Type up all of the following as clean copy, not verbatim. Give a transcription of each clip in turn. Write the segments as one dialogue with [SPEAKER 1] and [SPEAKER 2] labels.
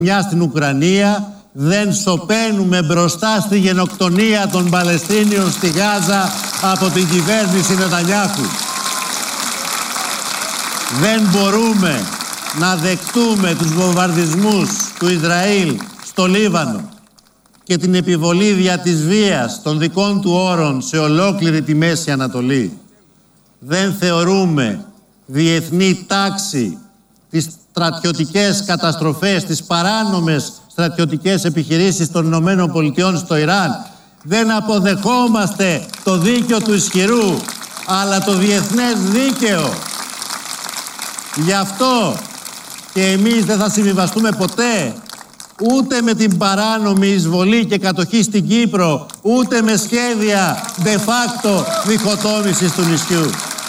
[SPEAKER 1] Μια στην Ουκρανία, δεν σωπαίνουμε μπροστά στη γενοκτονία των Παλαιστίνιων στη Γάζα από την κυβέρνηση Νετανιάχου. Δεν μπορούμε να δεκτούμε τους βομβαρδισμούς του Ισραήλ στο Λίβανο και την επιβολή δια της βίας των δικών του όρων σε ολόκληρη τη Μέση Ανατολή. Δεν θεωρούμε διεθνή τάξη τις στρατιωτικές καταστροφές, τις παράνομες στρατιωτικές επιχειρήσεις των Ηνωμένων Πολιτειών στο Ιράν. Δεν αποδεχόμαστε το δίκαιο του ισχυρού, αλλά το διεθνές δίκαιο. Γι' αυτό και εμείς δεν θα συμβιβαστούμε ποτέ ούτε με την παράνομη εισβολή και κατοχή στην Κύπρο, ούτε με σχέδια de facto διχοτόμησης του νησιού.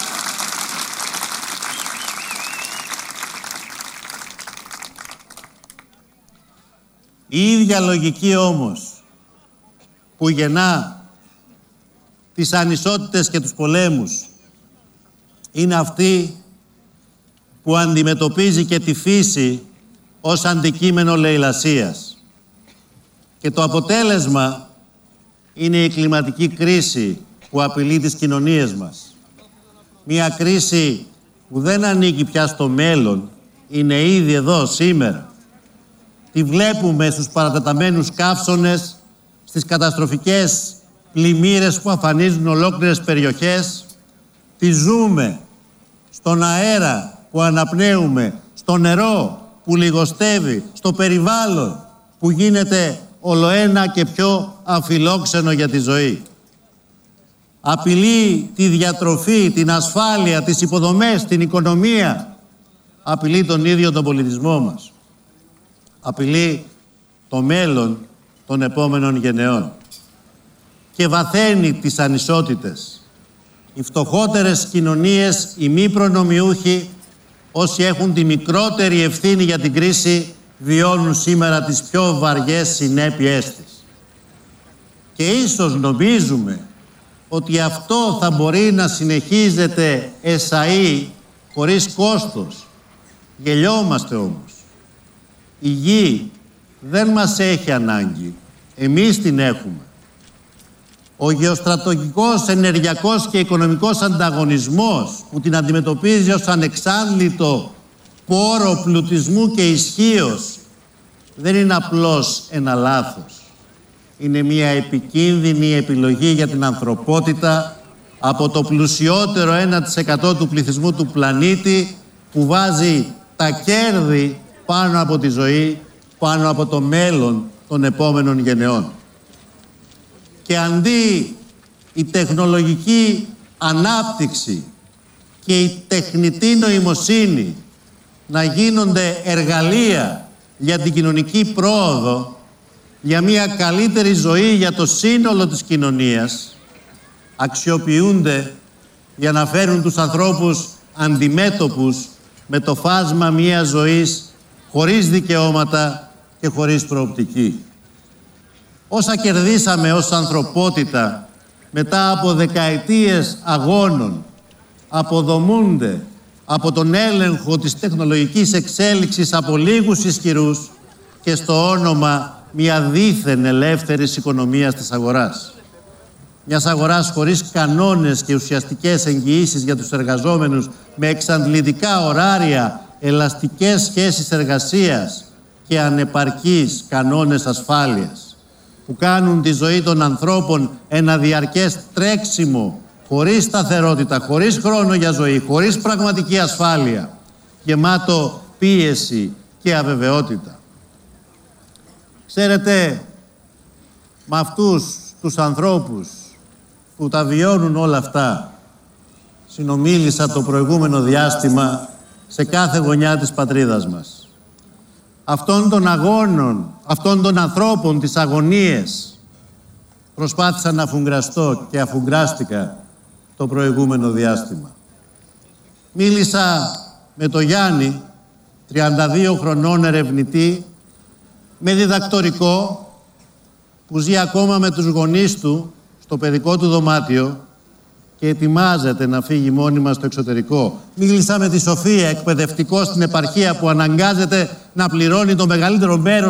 [SPEAKER 1] Η ίδια λογική όμως που γεννά τις ανισότητες και τους πολέμους είναι αυτή που αντιμετωπίζει και τη φύση ως αντικείμενο λαιλασίας. Και το αποτέλεσμα είναι η κλιματική κρίση που απειλεί τις κοινωνίες μας. Μια κρίση που δεν ανήκει πια στο μέλλον, είναι ήδη εδώ σήμερα. Τη βλέπουμε στους παρατεταμένους καύσονες, στις καταστροφικές πλημμύρες που αφανίζουν ολόκληρες περιοχές. Τη ζούμε στον αέρα που αναπνέουμε, στο νερό που λιγοστεύει, στο περιβάλλον που γίνεται ολοένα και πιο αμφιλόξενο για τη ζωή. Απειλεί τη διατροφή, την ασφάλεια, τις υποδομές, την οικονομία. Απειλεί τον ίδιο τον πολιτισμό μας. Απειλεί το μέλλον των επόμενων γενεών. Και βαθαίνει τις ανισότητες. Οι φτωχότερες κοινωνίες, οι μη προνομιούχοι, όσοι έχουν τη μικρότερη ευθύνη για την κρίση, βιώνουν σήμερα τις πιο βαριές συνέπειές της. Και ίσως νομίζουμε ότι αυτό θα μπορεί να συνεχίζεται εσαΐ, χωρίς κόστος. Γελιόμαστε όμως. Η γη δεν μας έχει ανάγκη. Εμείς την έχουμε. Ο γεωστρατηγικός, ενεργειακός και οικονομικός ανταγωνισμός που την αντιμετωπίζει ως ανεξάντλητο πόρο πλουτισμού και ισχύος δεν είναι απλώς ένα λάθος. Είναι μια επικίνδυνη επιλογή για την ανθρωπότητα από το πλουσιότερο 1% του πληθυσμού του πλανήτη που βάζει τα κέρδη πάνω από τη ζωή, πάνω από το μέλλον των επόμενων γενεών. Και αντί η τεχνολογική ανάπτυξη και η τεχνητή νοημοσύνη να γίνονται εργαλεία για την κοινωνική πρόοδο, για μια καλύτερη ζωή για το σύνολο της κοινωνίας, αξιοποιούνται για να φέρουν τους ανθρώπους αντιμέτωπους με το φάσμα μιας ζωής χωρίς δικαιώματα και χωρίς προοπτική. Όσα κερδίσαμε ως ανθρωπότητα μετά από δεκαετίες αγώνων αποδομούνται από τον έλεγχο της τεχνολογικής εξέλιξης από λίγους ισχυρούς και στο όνομα μια δίθεν ελεύθερης οικονομίας της αγοράς. Μιας αγοράς χωρίς κανόνες και ουσιαστικές εγγυήσεις για τους εργαζόμενους, με εξαντλητικά ωράρια, ελαστικές σχέσεις εργασίας και ανεπαρκείς κανόνες ασφάλειας, που κάνουν τη ζωή των ανθρώπων ένα διαρκές τρέξιμο, χωρίς σταθερότητα, χωρίς χρόνο για ζωή, χωρίς πραγματική ασφάλεια, γεμάτο πίεση και αβεβαιότητα. Ξέρετε, με αυτούς τους ανθρώπους που τα βιώνουν όλα αυτά, συνομίλησα το προηγούμενο διάστημα σε κάθε γωνιά της πατρίδας μας. Αυτών των αγώνων, αυτών των ανθρώπων, τις αγωνίες, προσπάθησα να αφουγκραστώ και αφουγκράστηκα το προηγούμενο διάστημα. Μίλησα με τον Γιάννη, 32 χρονών ερευνητή, με διδακτορικό, που ζει ακόμα με τους γονείς του στο παιδικό του δωμάτιο και ετοιμάζεται να φύγει μόνιμα στο εξωτερικό. Μίλησα με τη Σοφία, εκπαιδευτικό στην επαρχία, που αναγκάζεται να πληρώνει το μεγαλύτερο μέρος